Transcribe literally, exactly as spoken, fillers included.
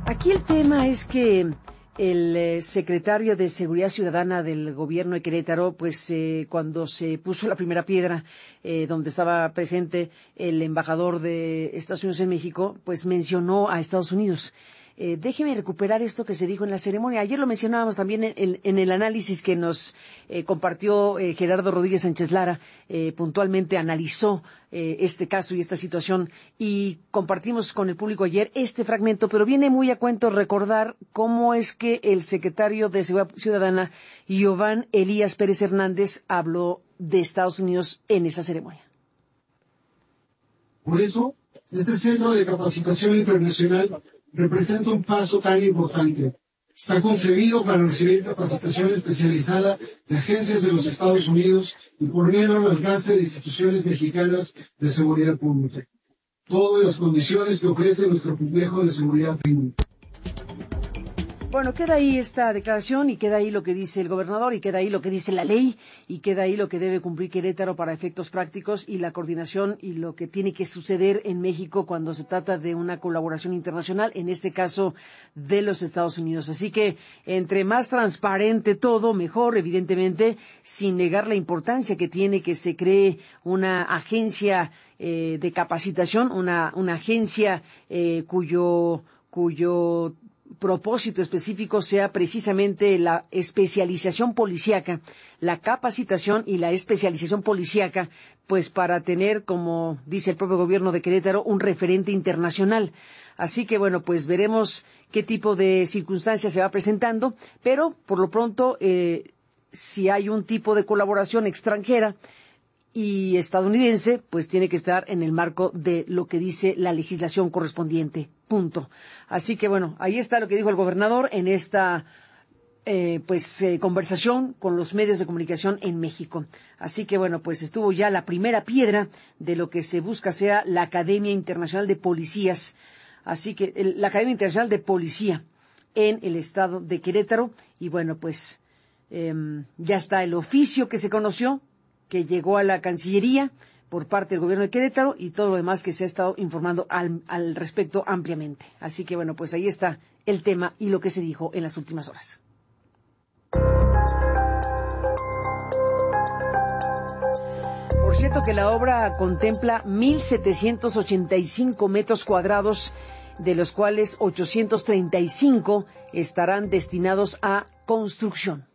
Aquí el tema es que el eh, secretario de Seguridad Ciudadana del gobierno de Querétaro, pues eh, cuando se puso la primera piedra, eh, donde estaba presente el embajador de Estados Unidos en México, pues mencionó a Estados Unidos. Eh, déjeme recuperar esto que se dijo en la ceremonia. Ayer lo mencionábamos también en, en, en el análisis que nos eh, compartió eh, Gerardo Rodríguez Sánchez Lara. Eh, puntualmente analizó eh, este caso y esta situación y compartimos con el público ayer este fragmento, pero viene muy a cuento recordar cómo es que el secretario de Seguridad Ciudadana, Giovanni Elías Pérez Hernández, habló de Estados Unidos en esa ceremonia. Por eso, este Centro de Capacitación Internacional representa un paso tan importante. Está concebido para recibir capacitación especializada de agencias de los Estados Unidos y ponerlo al alcance de instituciones mexicanas de seguridad pública. Todas las condiciones que ofrece nuestro complejo de seguridad pública. Bueno, queda ahí esta declaración y queda ahí lo que dice el gobernador y queda ahí lo que dice la ley y queda ahí lo que debe cumplir Querétaro para efectos prácticos y la coordinación y lo que tiene que suceder en México cuando se trata de una colaboración internacional, en este caso de los Estados Unidos. Así que entre más transparente todo, mejor, evidentemente, sin negar la importancia que tiene que se cree una agencia eh, de capacitación, una, una agencia eh, cuyo cuyo propósito específico sea precisamente la especialización policíaca, la capacitación y la especialización policíaca, pues para tener, como dice el propio gobierno de Querétaro, un referente internacional. Así que, bueno, pues veremos qué tipo de circunstancias se va presentando, pero por lo pronto, eh, si hay un tipo de colaboración extranjera y estadounidense, pues tiene que estar en el marco de lo que dice la legislación correspondiente. Punto. Así que, bueno, ahí está lo que dijo el gobernador en esta eh, pues eh, conversación con los medios de comunicación en México. Así que, bueno, pues estuvo ya la primera piedra de lo que se busca sea la Academia Internacional de Policías. Así que el, la Academia Internacional de Policía en el estado de Querétaro. Y, bueno, pues eh, ya está el oficio que se conoció, que llegó a la Cancillería por parte del gobierno de Querétaro y todo lo demás que se ha estado informando al, al respecto ampliamente. Así que, bueno, pues ahí está el tema y lo que se dijo en las últimas horas. Por cierto que la obra contempla mil setecientos ochenta y cinco metros cuadrados, de los cuales ochocientos treinta y cinco estarán destinados a construcción.